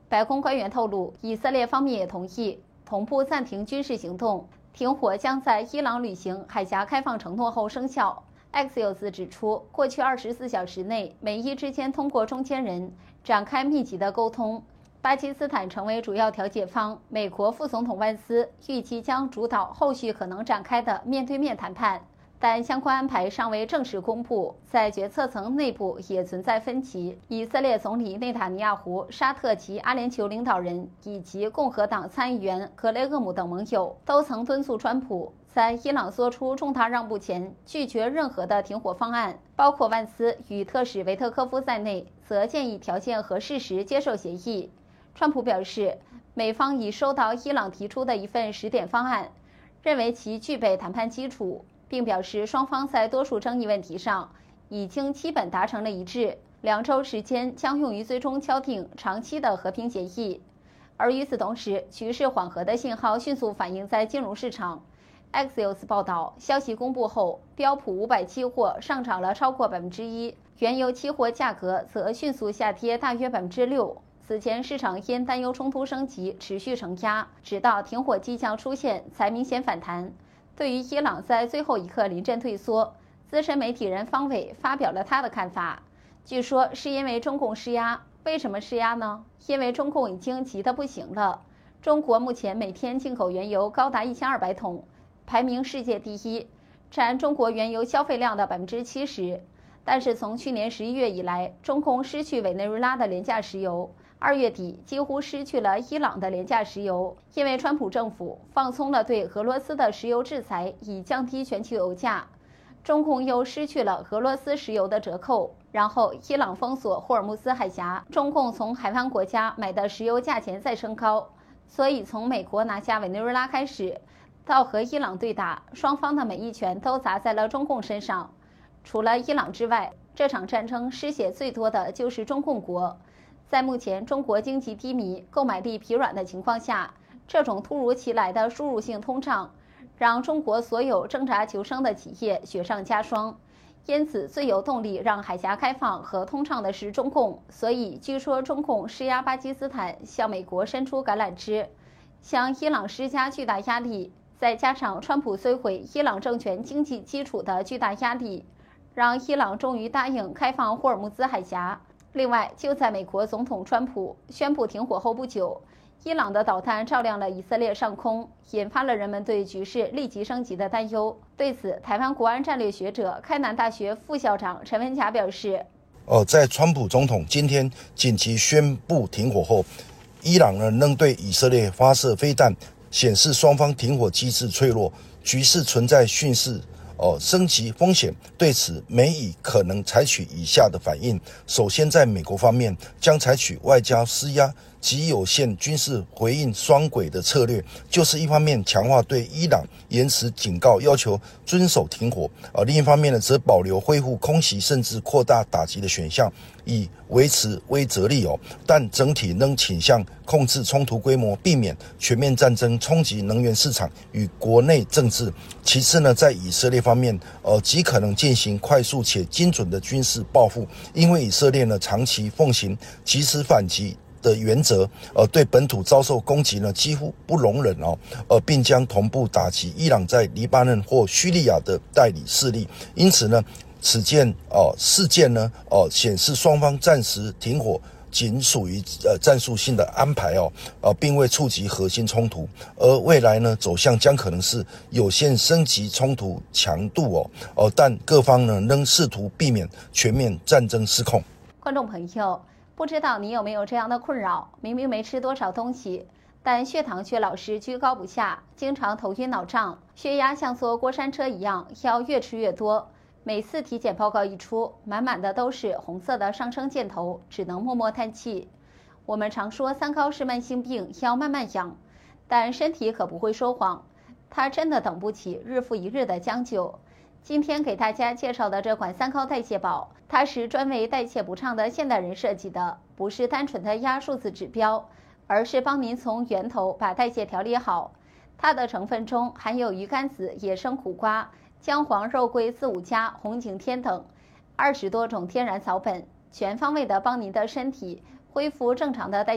白宫官员透露，以色列方面也同意同步暂停军事行动，停火将在伊朗履行海峡开放承诺后生效。Axios 指出，过去24小时内，美伊之间通过中间人展开密集的沟通。巴基斯坦成为主要调解方，美国副总统万斯预计将主导后续可能展开的面对面谈判。但相关安排尚未正式公布，在决策层内部也存在分歧。以色列总理内塔尼亚胡、沙特及阿联酋领导人以及共和党参议员格雷厄姆等盟友都曾敦促川普在伊朗做出重大让步前拒绝任何的停火方案，包括万斯与特使维特科夫在内，则建议条件合适时接受协议。川普表示，美方已收到伊朗提出的一份10点方案，认为其具备谈判基础，并表示双方在多数争议问题上已经基本达成了一致，2周时间将用于最终敲定长期的和平协议。而与此同时，局势缓和的信号迅速反映在金融市场。Axios 报道，消息公布后，标普500期货上涨了超过1%，原油期货价格则迅速下跌大约6%。此前市场因担忧冲突升级持续承压，直到停火迹象出现才明显反弹。对于伊朗在最后一刻临阵退缩，资深媒体人方伟发表了他的看法。据说是因为中共施压。为什么施压呢？因为中共已经急得不行了。中国目前每天进口原油高达1200桶，排名世界第一，占中国原油消费量的70%。但是从去年11月以来，中共失去委内瑞拉的廉价石油，2月底几乎失去了伊朗的廉价石油，因为川普政府放松了对俄罗斯的石油制裁，以降低全球油价。中共又失去了俄罗斯石油的折扣，然后伊朗封锁霍尔木兹海峡，中共从海湾国家买的石油价钱再升高，所以从美国拿下委内瑞拉开始，到和伊朗对打，双方的每一拳都砸在了中共身上。除了伊朗之外，这场战争失血最多的就是中共国。在目前中国经济低迷、购买力疲软的情况下，这种突如其来的输入性通胀让中国所有挣扎求生的企业雪上加霜。因此最有动力让海峡开放和通畅的是中共，所以据说中共施压巴基斯坦向美国伸出橄榄枝，向伊朗施加巨大压力，再加上川普摧毁伊朗政权经济基础的巨大压力，让伊朗终于答应开放霍尔木兹海峡。另外，就在美国总统川普宣布停火后不久，伊朗的导弹照亮了以色列上空，引发了人们对局势立即升级的担忧。对此，台湾国安战略学者、开南大学副校长陈文甲表示： 在川普总统今天紧急宣布停火后，伊朗呢仍对以色列发射飞弹，显示双方停火机制脆弱，局势存在迅速升级风险。对此，美以可能采取以下的反应：首先，在美国方面将采取外交施压及有限军事回应双轨的策略，就是一方面强化对伊朗延迟警告，要求遵守停火，另一方面呢，则保留恢复空袭甚至扩大打击的选项，以维持威慑力但整体仍倾向控制冲突规模，避免全面战争冲击能源市场与国内政治。其次呢，在以色列方面，极可能进行快速且精准的军事报复，因为以色列呢长期奉行及时反击的原则，对本土遭受攻击呢几乎不容忍并将同步打击伊朗在黎巴嫩或叙利亚的代理势力。因此呢，此事件呢显示双方暂时停火仅属于战术性的安排并未触及核心冲突，而未来呢走向将可能是有限升级冲突强度但各方呢仍试图避免全面战争失控。 观众朋友，不知道你有没有这样的困扰？明明没吃多少东西，但血糖却老是居高不下，经常头晕脑胀，血压像坐过山车一样，要越吃越多。每次体检报告一出，满满的都是红色的上升箭头，只能默默叹气。我们常说三高是慢性病，要慢慢养，但身体可不会说谎，它真的等不起日复一日的将就。今天给大家介绍的这款三高代谢宝，它是专为代谢不畅的现代人设计的，不是单纯的压数字指标，而是帮您从源头把代谢调理好。它的成分中含有鱼肝子、野生苦瓜、姜黄、肉桂、四五加、红景天等20多种天然草本，全方位的帮您的身体恢复正常的代谢。